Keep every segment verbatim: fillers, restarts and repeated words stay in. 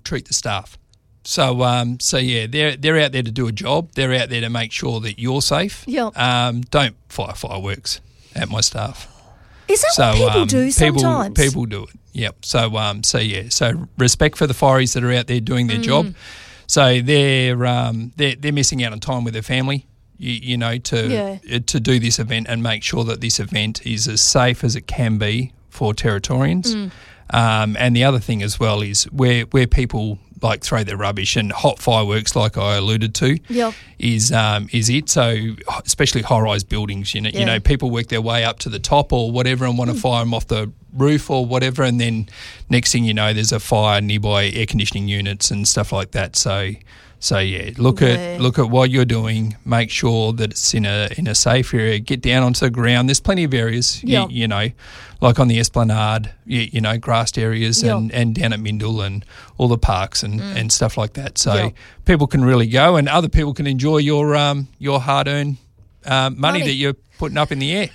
treat the staff. So, um, so yeah, they're they're out there to do a job. They're out there to make sure that you're safe. Yep. Um, don't fire fireworks at my staff. Is that so, what people um, do sometimes? People, people do it. Yep. So, um, so yeah. So respect for the fireys that are out there doing their mm. job. So they're um, they're they're missing out on time with their family. You, you know, to yeah. to do this event and make sure that this event is as safe as it can be for Territorians. Mm. Um, and the other thing as well is where where people like throw their rubbish and hot fireworks, like I alluded to, yep. is um, is it. So especially high rise buildings, you know, yeah. you know, people work their way up to the top or whatever and want to mm. fire them off the roof or whatever, and then next thing you know, there's a fire nearby air conditioning units and stuff like that. So. So yeah, look yeah. at look at what you're doing. Make sure that it's in a in a safe area. Get down onto the ground. There's plenty of areas, yep. you, you know, like on the Esplanade, you, you know, grassed areas, yep. and, and down at Mindle and all the parks and, mm. and stuff like that. So yep. people can really go, and other people can enjoy your um your hard earned um, money, money that you're putting up in the air.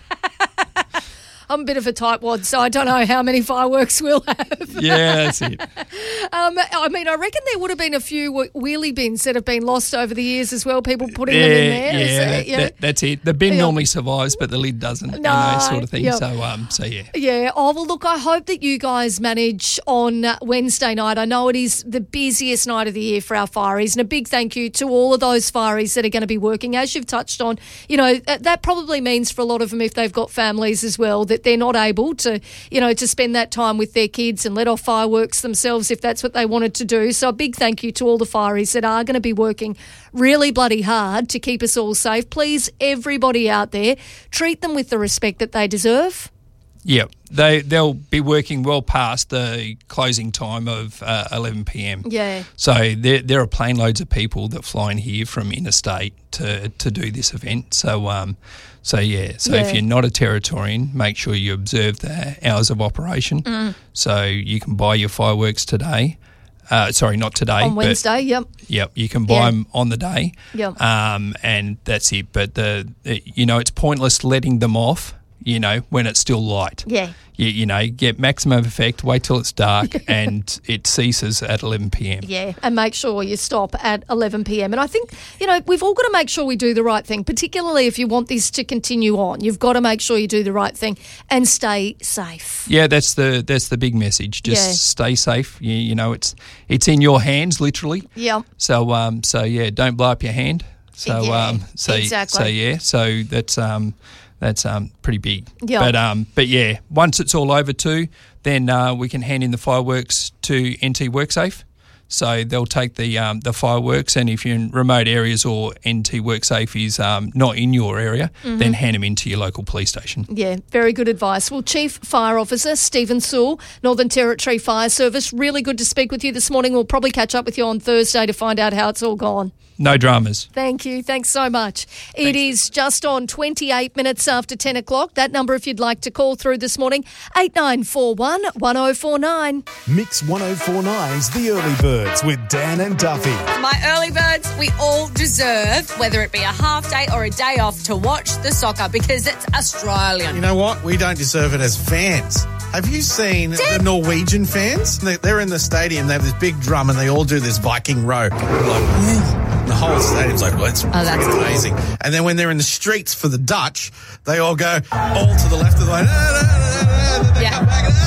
I'm a bit of a tightwad, so I don't know how many fireworks we'll have. Yeah, that's it. um, I mean, I reckon there would have been a few wheelie bins that have been lost over the years as well, people putting yeah, them in there. Yeah, that, that, yeah. That, that's it. The bin yep. normally survives, but the lid doesn't, no, you know, sort of thing. Yep. So, um, so yeah. Yeah. Oh, well, look, I hope that you guys manage on Wednesday night. I know it is the busiest night of the year for our fireys, and a big thank you to all of those fireys that are going to be working. As you've touched on, you know, that probably means for a lot of them, if they've got families as well, that they're not able to, you know, to spend that time with their kids and let off fireworks themselves if that's what they wanted to do. So a big thank you to all the fireys that are going to be working really bloody hard to keep us all safe. Please, everybody out there, treat them with the respect that they deserve. Yeah, they, they'll be working well past the closing time of uh, eleven p.m. Yeah. So there there are plane loads of people that fly in here from interstate to, to do this event. So, um, so yeah, so yeah. if you're not a Territorian, make sure you observe the hours of operation. Mm. So you can buy your fireworks today. Uh, sorry, not today. On Wednesday, but, yep. Yep, you can buy yeah. them on the day. Yep. Um, and that's it. But, the, the you know, it's pointless letting them off, you know, when it's still light. Yeah. You, you know, get maximum effect, wait till it's dark, and it ceases at eleven p.m. Yeah, and make sure you stop at eleven p.m. And I think, you know, we've all got to make sure we do the right thing, particularly if you want this to continue on. You've got to make sure you do the right thing and stay safe. Yeah, that's the that's the big message. Just yeah. stay safe. You, you know, it's it's in your hands, literally. Yeah. So, um, so yeah, don't blow up your hand. So, yeah, um, so, exactly. so yeah, so that's um. That's um, pretty big. Yeah. But um, but yeah, once it's all over too, then uh, we can hand in the fireworks to N T WorkSafe. So they'll take the um, the fireworks, and if you're in remote areas or N T WorkSafe is um, not in your area, mm-hmm. then hand them into your local police station. Yeah, very good advice. Well, Chief Fire Officer Stephen Sewell, Northern Territory Fire Service, really good to speak with you this morning. We'll probably catch up with you on Thursday to find out how it's all gone. No dramas. Thank you. Thanks so much. Thanks. It is just on twenty-eight minutes after ten o'clock. That number, if you'd like to call through this morning, eight nine four one, one oh four nine. Mix one oh four nine's The Early Birds with Dan and Duffy. My early birds, we all deserve, whether it be a half day or a day off, to watch the soccer because it's Australian. You know what? We don't deserve it as fans. Have you seen the Norwegian fans? They're in the stadium, they have this big drum and they all do this Viking row. Like, woo. The whole stadium's like, well, it's oh, that's amazing. Cool. And then when they're in the streets for the Dutch, they all go all to the left of the line. Yeah.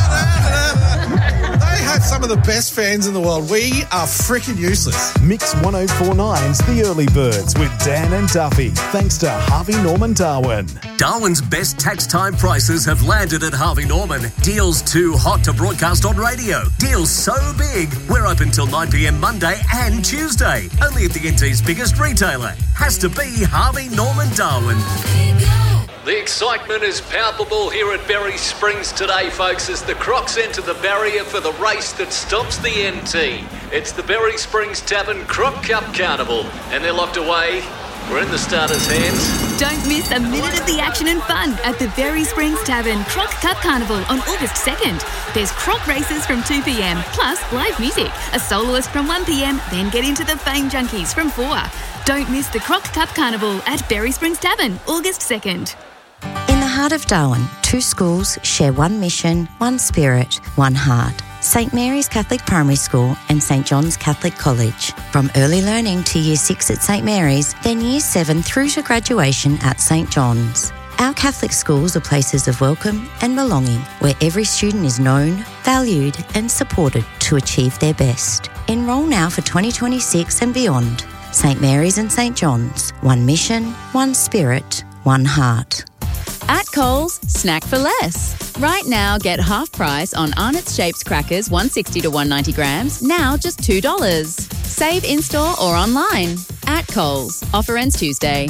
They have some of the best fans in the world. We are freaking useless. Mix one oh four nine's The Early Birds with Dan and Duffy. Thanks to Harvey Norman Darwin. Darwin's best tax time prices have landed at Harvey Norman. Deals too hot to broadcast on radio. Deals so big, we're open till nine p.m. Monday and Tuesday. Only at the N T's biggest retailer. Has to be Harvey Norman Darwin. The excitement is palpable here at Berry Springs today, folks, as the Crocs enter the barrier for the race that stomps the N T. It's the Berry Springs Tavern Croc Cup Carnival, and they're locked away. We're in the starters' hands. Don't miss a minute of the action and fun at the Berry Springs Tavern Croc Cup Carnival on August second. There's croc races from two p.m, plus live music, a soloist from one p.m, then get into the Fame Junkies from four. Don't miss the Croc Cup Carnival at Berry Springs Tavern, August second. In the heart of Darwin, two schools share one mission, one spirit, one heart. St Mary's Catholic Primary School and St John's Catholic College. From early learning to Year six at St Mary's, then Year seven through to graduation at St John's. Our Catholic schools are places of welcome and belonging where every student is known, valued and supported to achieve their best. Enrol now for twenty twenty-six and beyond. St Mary's and St John's. One mission, one spirit, one heart. At Coles, snack for less. Right now, get half price on Arnott's Shapes crackers, one sixty to one ninety grams, now just two dollars. Save in-store or online. At Coles. Offer ends Tuesday.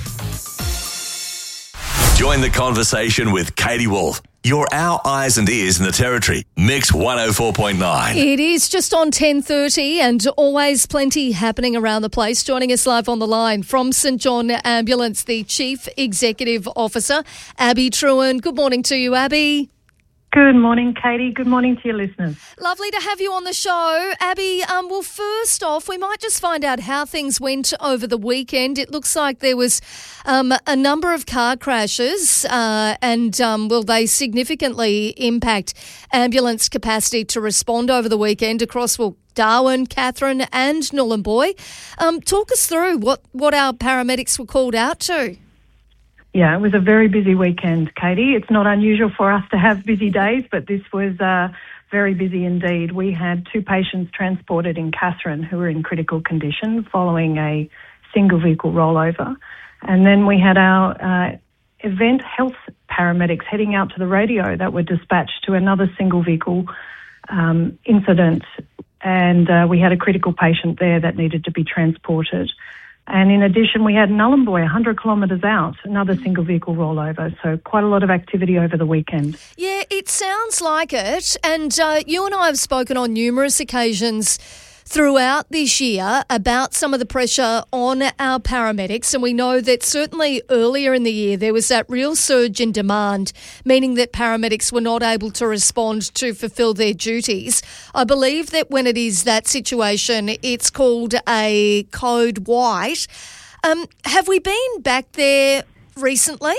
Join the conversation with Katie Wolf. You're our eyes and ears in the Territory. Mix one oh four point nine. It is just on ten thirty and always plenty happening around the place. Joining us live on the line from St John Ambulance, the Chief Executive Officer, Abby Trewin. Good morning to you, Abby. Good morning, Katie. Good morning to your listeners. Lovely to have you on the show. Abby, um, well, first off, we might just find out how things went over the weekend. It looks like there was um, a number of car crashes uh, and, um, will they significantly impact ambulance capacity to respond over the weekend across, well, Darwin, Katherine and Nhulunbuy. Um, talk us through what, what our paramedics were called out to. Yeah, it was a very busy weekend, Katie. It's not unusual for us to have busy days, but this was uh, very busy indeed. We had two patients transported in Katherine who were in critical condition following a single vehicle rollover. And then we had our uh, event health paramedics heading out to the radio that were dispatched to another single vehicle um, incident. And uh, we had a critical patient there that needed to be transported. And in addition, we had Nhulunbuy, one hundred kilometres out, another single vehicle rollover. So quite a lot of activity over the weekend. Yeah, it sounds like it. And uh, you and I have spoken on numerous occasions throughout this year about some of the pressure on our paramedics, and we know that certainly earlier in the year there was that real surge in demand, meaning that paramedics were not able to respond to fulfil their duties. I believe that when it is that situation, it's called a code white. Um, have we been back there recently?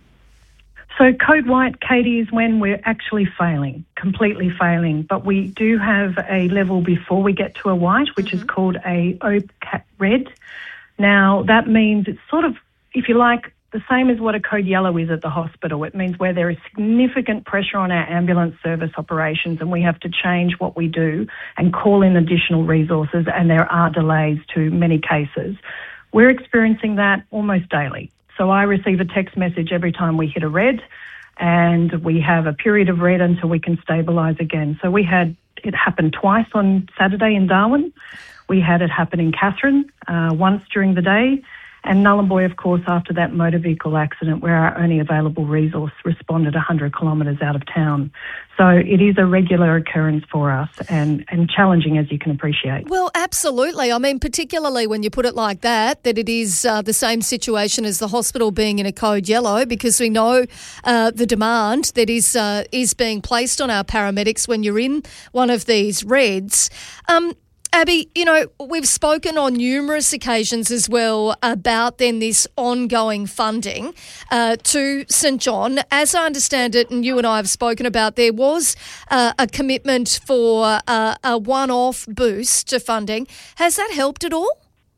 So code white, Katie, is when we're actually failing, completely failing. But we do have a level before we get to a white, which mm-hmm. is called a O P C A T red. Now, that means it's sort of, if you like, the same as what a code yellow is at the hospital. It means where there is significant pressure on our ambulance service operations and we have to change what we do and call in additional resources, and there are delays to many cases. We're experiencing that almost daily. So I receive a text message every time we hit a red, and we have a period of red until we can stabilise again. So we had it happen twice on Saturday in Darwin. We had it happen in Katherine uh, once during the day, and Nhulunbuy, of course, after that motor vehicle accident where our only available resource responded one hundred kilometres out of town. So it is a regular occurrence for us and, and challenging, as you can appreciate. Well, absolutely. I mean, particularly when you put it like that, that it is uh, the same situation as the hospital being in a code yellow, because we know uh, the demand that is uh, is being placed on our paramedics when you're in one of these reds. Um, Abby, you know, we've spoken on numerous occasions as well about then this ongoing funding uh, to St John. As I understand it, and you and I have spoken about, there was uh, a commitment for uh, a one-off boost to funding. Has that helped at all?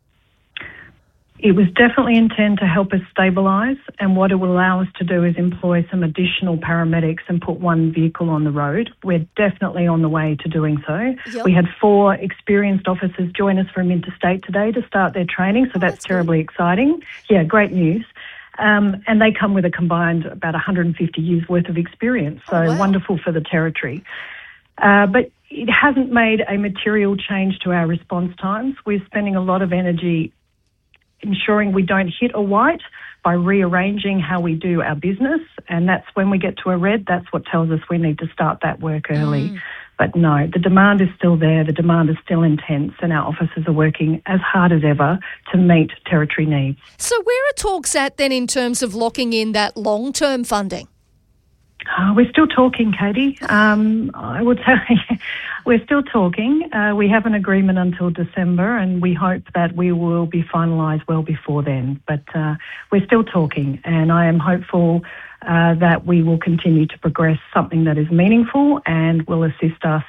It was definitely intended to help us stabilise, and what it will allow us to do is employ some additional paramedics and put one vehicle on the road. We're definitely on the way to doing so. Yep. We had four experienced officers join us from interstate today to start their training, so oh, that's, that's terribly good. Exciting. Yeah, great news. Um, and they come with a combined about one hundred fifty years worth of experience, so oh, wow. wonderful for the Territory. Uh, but it hasn't made a material change to our response times. We're spending a lot of energy ensuring we don't hit a white by rearranging how we do our business, and that's when we get to a red, that's what tells us we need to start that work early. Mm. But no, the demand is still there, the demand is still intense, and our officers are working as hard as ever to meet Territory needs. So where are talks at then in terms of locking in that long-term funding? Uh, we're still talking, Katie. Um, I would say we're still talking. Uh, we have an agreement until December, and we hope that we will be finalised well before then. But uh, we're still talking, and I am hopeful uh, that we will continue to progress something that is meaningful and will assist us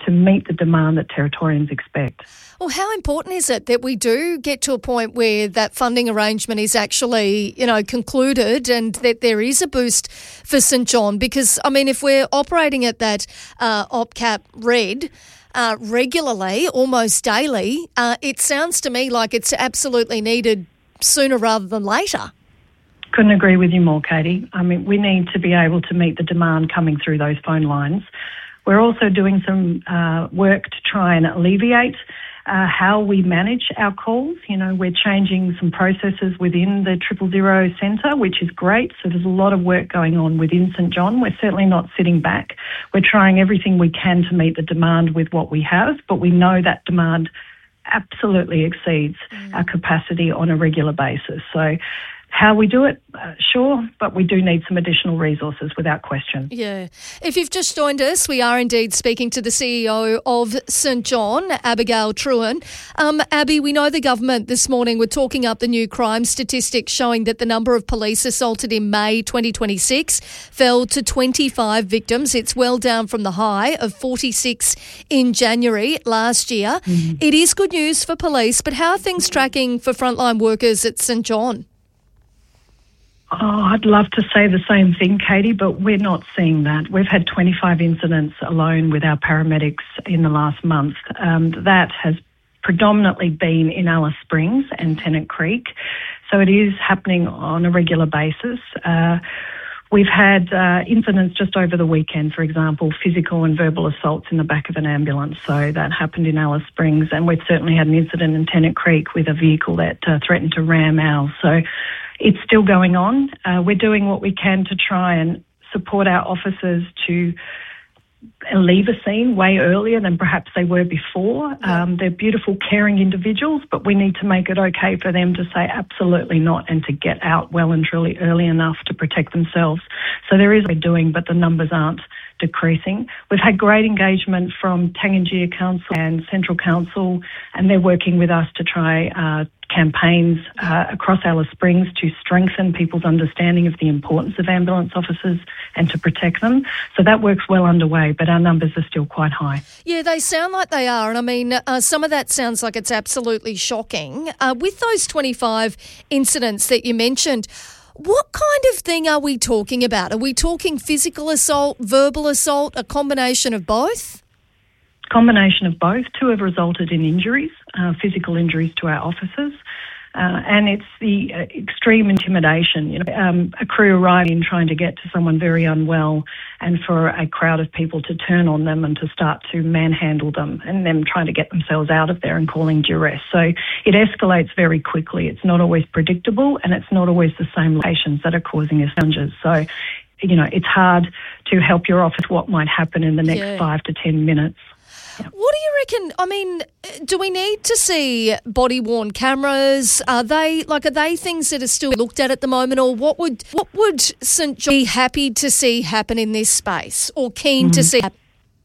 to meet the demand that Territorians expect. Well, how important is it that we do get to a point where that funding arrangement is actually, you know, concluded and that there is a boost for St John? Because, I mean, if we're operating at that uh, OPCAP red uh, regularly, almost daily, uh, it sounds to me like it's absolutely needed sooner rather than later. Couldn't agree with you more, Katie. I mean, we need to be able to meet the demand coming through those phone lines. We're also doing some uh, work to try and alleviate uh, how we manage our calls. You know, we're changing some processes within the Triple Zero Centre, which is great. So there's a lot of work going on within St John. We're certainly not sitting back. We're trying everything we can to meet the demand with what we have, but we know that demand absolutely exceeds mm. our capacity on a regular basis. So how we do it, uh, sure, but we do need some additional resources without question. Yeah. If you've just joined us, we are indeed speaking to the C E O of St John, Abigail Trewin. Um, Abby, we know the government this morning were talking up the new crime statistics showing that the number of police assaulted in May twenty twenty-six fell to twenty-five victims. It's well down from the high of forty-six in January last year. Mm-hmm. It is good news for police, but how are things tracking for frontline workers at St John? Oh, I'd love to say the same thing, Katie, but we're not seeing that. We've had twenty-five incidents alone with our paramedics in the last month. Um, that has predominantly been in Alice Springs and Tennant Creek, so it is happening on a regular basis. Uh, we've had uh, incidents just over the weekend, for example, physical and verbal assaults in the back of an ambulance. So that happened in Alice Springs, and we've certainly had an incident in Tennant Creek with a vehicle that uh, threatened to ram ours. So it's still going on. Uh, we're doing what we can to try and support our officers to leave a scene way earlier than perhaps they were before. Um, they're beautiful, caring individuals, but we need to make it okay for them to say absolutely not and to get out well and truly early enough to protect themselves. So there is what we're doing, but the numbers aren't decreasing. We've had great engagement from Tangier Council and Central Council, and they're working with us to try uh, campaigns uh, across Alice Springs to strengthen people's understanding of the importance of ambulance officers and to protect them. So that work's well underway, but our numbers are still quite high. Yeah, they sound like they are. And I mean, uh, some of that sounds like it's absolutely shocking. Uh, with those twenty-five incidents that you mentioned, what kind of thing are we talking about? Are we talking physical assault, verbal assault, a combination of both? Combination of both. Two have resulted in injuries, uh, physical injuries to our officers, uh, and it's the uh, extreme intimidation. You know, um, a crew arriving trying to get to someone very unwell, and for a crowd of people to turn on them and to start to manhandle them, and them trying to get themselves out of there and calling duress. So it escalates very quickly. It's not always predictable, and it's not always the same locations that are causing us challenges. So, you know, it's hard to help your officer what might happen in the next Yeah. five to ten minutes. What do you reckon? I mean, do we need to see body-worn cameras? Are they like are they things that are still looked at at the moment, or what would what would St John be happy to see happen in this space, or keen mm. to see happen?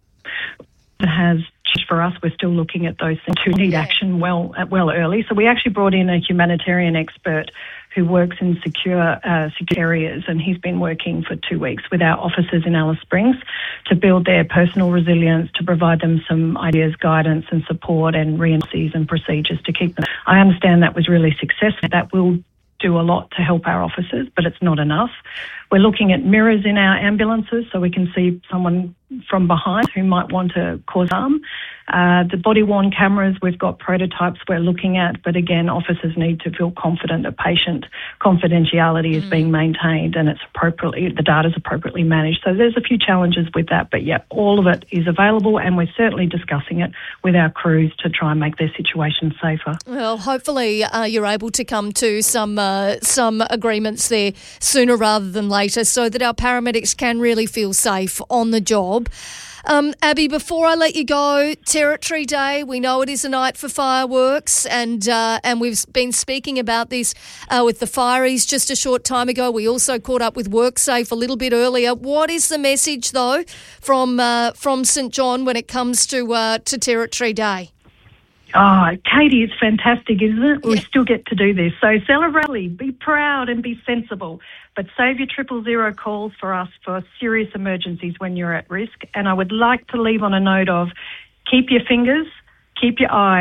It has for us. We're still looking at those things who need action well well early. So we actually brought in a humanitarian expert who works in secure, uh, secure areas, and he's been working for two weeks with our officers in Alice Springs to build their personal resilience, to provide them some ideas, guidance and support and reinforces and procedures to keep them. I understand that was really successful. That will do a lot to help our officers, but it's not enough. We're looking at mirrors in our ambulances so we can see someone from behind who might want to cause harm. Uh, the body-worn cameras, we've got prototypes we're looking at, but again, officers need to feel confident that patient confidentiality is mm. being maintained and it's appropriately, the data is appropriately managed. So there's a few challenges with that, but yeah, all of it is available, and we're certainly discussing it with our crews to try and make their situation safer. Well, hopefully uh, you're able to come to some uh, some agreements there sooner rather than later, so that our paramedics can really feel safe on the job. Um, Abby, before I let you go, Territory Day, we know it is a night for fireworks, and uh, and we've been speaking about this uh, with the Fireys just a short time ago. We also caught up with WorkSafe a little bit earlier. What is the message, though, from uh, from St John when it comes to uh, to Territory Day? Oh, Katie, it's fantastic, isn't it? We still get to do this. So celebrate, be proud and be sensible, but save your triple zero calls for us for serious emergencies when you're at risk. And I would like to leave on a note of, keep your fingers, keep your eyes.